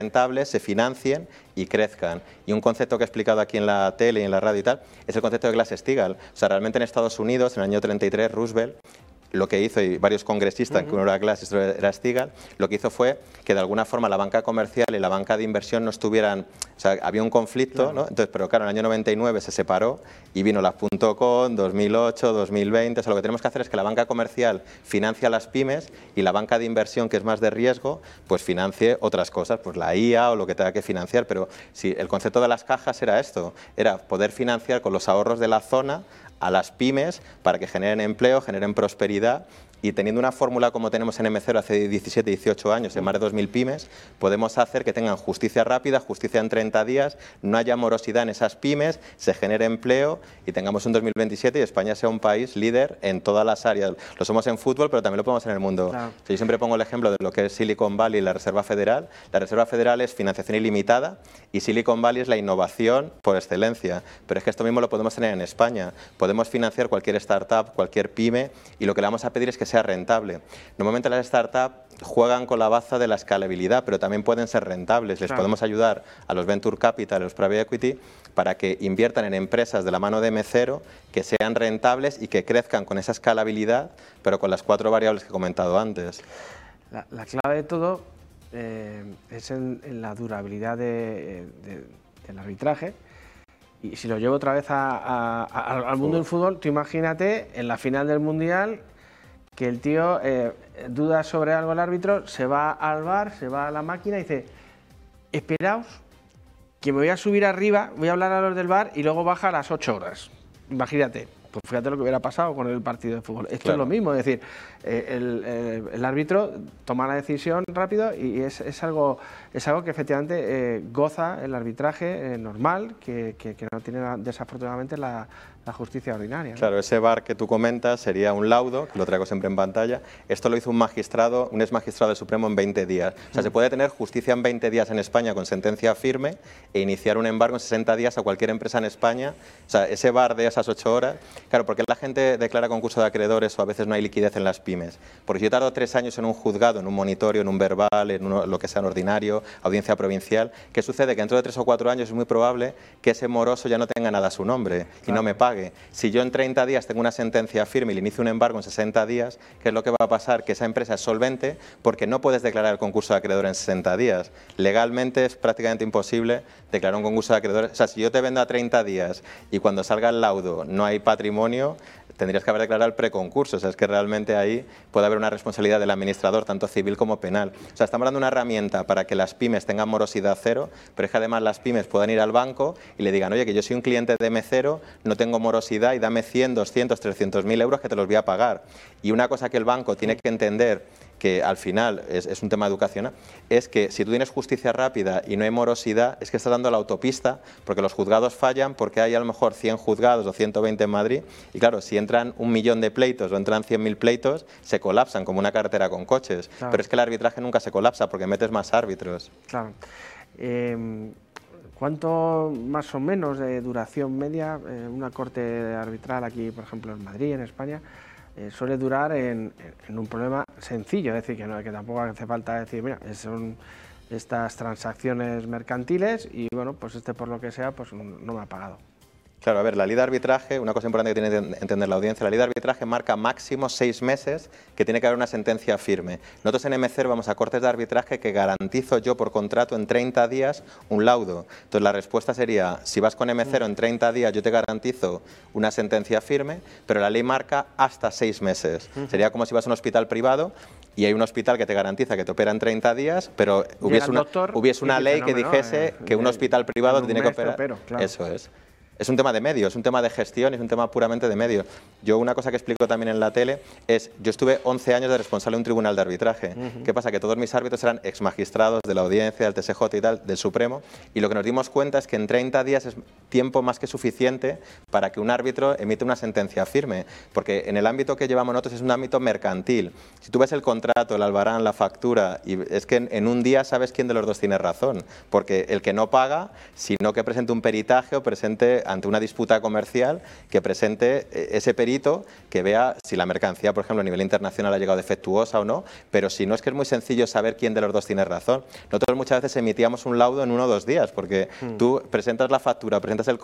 rentables, se financien y crezcan. Y un concepto que he explicado aquí en la tele y en la radio y tal, es el concepto de Glass-Steagall. O sea, realmente en Estados Unidos, en el año 33, Roosevelt lo que hizo, y varios congresistas, que uno era Glass y otro era Steagall, lo que hizo fue que de alguna forma la banca comercial y la banca de inversión no estuvieran, o sea, había un conflicto, ¿no? Entonces, pero claro, en el año 99 se separó y vino las .com, 2008, 2020, o sea, lo que tenemos que hacer es que la banca comercial financia a las pymes y la banca de inversión, que es más de riesgo, pues financie otras cosas, pues la IA o lo que tenga que financiar, pero si el concepto de las cajas era esto, era poder financiar con los ahorros de la zona a las pymes para que generen empleo, generen prosperidad, y teniendo una fórmula como tenemos en M0 hace 17, 18 años, en más de 2.000 pymes, podemos hacer que tengan justicia rápida, justicia en 30 días, no haya morosidad en esas pymes, se genere empleo y tengamos un 2027 y España sea un país líder en todas las áreas. Lo somos en fútbol, pero también lo podemos en el mundo. Claro. Yo siempre pongo el ejemplo de lo que es Silicon Valley y la Reserva Federal. La Reserva Federal es financiación ilimitada y Silicon Valley es la innovación por excelencia. Pero es que esto mismo lo podemos tener en España. Podemos financiar cualquier startup, cualquier pyme, y lo que le vamos a pedir es que sea rentable. Normalmente las startups juegan con la baza de la escalabilidad, pero también pueden ser rentables. Les podemos ayudar a los Venture Capital, a los Private Equity, para que inviertan en empresas de la mano de M0, que sean rentables y que crezcan con esa escalabilidad, pero con las 4 variables que he comentado antes. La clave de todo es en la durabilidad del arbitraje. Y si lo llevo otra vez al mundo del fútbol, tú imagínate en la final del Mundial que el tío duda sobre algo el árbitro, se va al VAR, se va a la máquina y dice: esperaos, que me voy a subir arriba, voy a hablar a los del VAR y luego baja a las 8 horas. Imagínate. Pues fíjate lo que hubiera pasado con el partido de fútbol. Esto es lo mismo, es decir, el árbitro toma la decisión rápido y es algo que efectivamente goza el arbitraje normal, que no tiene desafortunadamente la justicia ordinaria, ¿no? Claro, ese VAR que tú comentas sería un laudo, que lo traigo siempre en pantalla. Esto lo hizo un magistrado, un exmagistrado del Supremo en 20 días. O sea, se puede tener justicia en 20 días en España con sentencia firme e iniciar un embargo en 60 días a cualquier empresa en España. O sea, ese VAR de esas 8 horas... Claro, porque la gente declara concurso de acreedores o a veces no hay liquidez en las pymes. Porque si yo tardo 3 años en un juzgado, en un monitorio, en un verbal, en lo que sea en ordinario, audiencia provincial, ¿qué sucede? Que dentro de 3 o 4 años es muy probable que ese moroso ya no tenga nada a su nombre y no me pague. Si yo en 30 días tengo una sentencia firme y le inicio un embargo en 60 días, ¿qué es lo que va a pasar? Que esa empresa es solvente porque no puedes declarar el concurso de acreedor en 60 días. Legalmente es prácticamente imposible declarar un concurso de acreedores. O sea, si yo te vendo a 30 días y cuando salga el laudo no hay patrimonio, tendrías que haber declarado el preconcurso. O sea, es que realmente ahí puede haber una responsabilidad del administrador, tanto civil como penal. O sea, estamos dando una herramienta para que las pymes tengan morosidad cero, pero es que además las pymes puedan ir al banco y le digan: oye, que yo soy un cliente de M0, no tengo morosidad y dame 100, 200, 300.000 euros que te los voy a pagar. Y una cosa que el banco tiene que entender, que al final es un tema educacional, es que si tú tienes justicia rápida y no hay morosidad, es que estás dando la autopista, porque los juzgados fallan, porque hay a lo mejor 100 juzgados o 120 en Madrid, y claro, si entran 1 millón de pleitos o entran 100.000 pleitos, se colapsan como una carretera con coches. Claro. Pero es que el arbitraje nunca se colapsa porque metes más árbitros. Claro. ¿Cuánto más o menos de duración media una corte arbitral aquí, por ejemplo, en Madrid, en España, suele durar en un problema sencillo? Es decir, que tampoco hace falta decir: mira, son estas transacciones mercantiles y bueno, pues por lo que sea, pues no me ha pagado. Claro, a ver, la ley de arbitraje, una cosa importante que tiene que entender la audiencia, la ley de arbitraje marca máximo 6 meses que tiene que haber una sentencia firme. Nosotros en M0 vamos a cortes de arbitraje que garantizo yo por contrato en 30 días un laudo. Entonces la respuesta sería: si vas con M0 en 30 días yo te garantizo una sentencia firme, pero la ley marca hasta 6 meses. Sería como si vas a un hospital privado y hay un hospital que te garantiza que te opera en 30 días, pero hubiese una ley que dijese que un hospital privado tiene que operar. Claro. Eso es. Es un tema de medios, es un tema de gestión, es un tema puramente de medios. Yo una cosa que explico también en la tele es, yo estuve 11 años de responsable de un tribunal de arbitraje. ¿Qué pasa? Que todos mis árbitros eran exmagistrados de la audiencia, del TSJ y tal, del Supremo, y lo que nos dimos cuenta es que en 30 días es tiempo más que suficiente para que un árbitro emita una sentencia firme, porque en el ámbito que llevamos nosotros es un ámbito mercantil. Si tú ves el contrato, el albarán, la factura, y es que en un día sabes quién de los dos tiene razón, porque el que no paga, sino que presente un peritaje o presente ante una disputa comercial que presente ese perito que vea si la mercancía, por ejemplo, a nivel internacional ha llegado defectuosa o no, pero si no, es que es muy sencillo saber quién de los dos tiene razón. Nosotros muchas veces emitíamos un laudo en 1 o 2 días, porque tú presentas la factura, presentas el